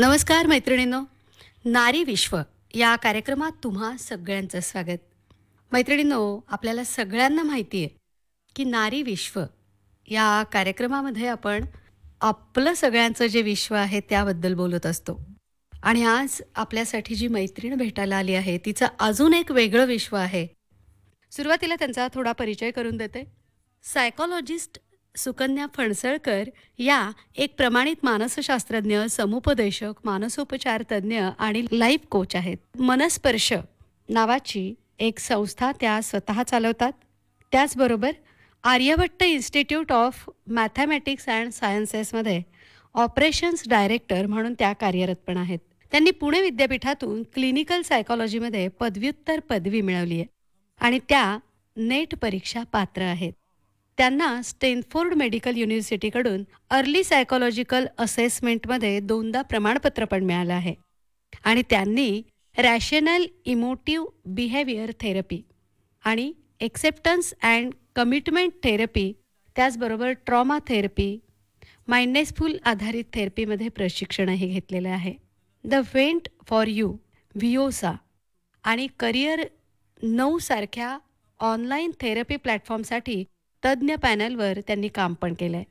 नमस्कार मैत्रिणींनो, नारी विश्व या कार्यक्रमात तुम्हा सगळ्यांचं स्वागत. मैत्रिणींनो, आपल्याला सगळ्यांना माहिती आहे की नारी विश्व या कार्यक्रमामध्ये आपण आपलं सगळ्यांचं जे विश्व आहे त्याबद्दल बोलत असतो. आणि आज आपल्यासाठी जी मैत्रीण भेटायला आली आहे तिचं अजून एक वेगळं विश्व आहे. सुरुवातीला त्यांचा थोडा परिचय करून देते. सायकॉलॉजिस्ट सुकन्या फणसळकर या एक प्रमाणित मानसशास्त्रज्ञ, समुपदेशक, मानसोपचार तज्ज्ञ आणि लाईफ कोच आहेत. मनस्पर्श नावाची एक संस्था त्या स्वतः चालवतात. त्याचबरोबर Aryabhata institute of mathematics and सायन्सेसमध्ये operations director म्हणून त्या कार्यरत पण आहेत. त्यांनी पुणे विद्यापीठातून क्लिनिकल सायकॉलॉजीमध्ये पदव्युत्तर पदवी मिळवली आहे आणि त्या नेट परीक्षा पात्र आहेत. त्यांना स्टेनफोर्ड मेडिकल युनिव्हर्सिटीकडून अर्ली सायकॉलॉजिकल असेसमेंटमध्ये 2दा प्रमाणपत्र पण मिळालं आहे. आणि त्यांनी रॅशनल इमोटिव्ह बिहेवियर थेरपी आणि एक्सेप्टन्स अँड कमिटमेंट थेरपी, त्याचबरोबर ट्रॉमा थेरपी, माइंडनेसफुल आधारित थेरपीमध्ये प्रशिक्षणही घेतलेलं आहे. द वेंट फॉर यू, व्हिओसा आणि करिअर 9 सारख्या ऑनलाईन थेरपी प्लॅटफॉर्मसाठी तज्ज्ञ पॅनलवर त्यांनी काम पण केलंय.